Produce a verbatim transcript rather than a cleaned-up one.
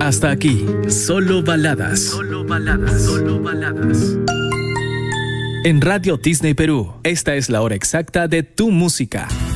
Hasta aquí, solo baladas. Solo baladas. Solo baladas. En Radio Disney Perú, esta es la hora exacta de tu música.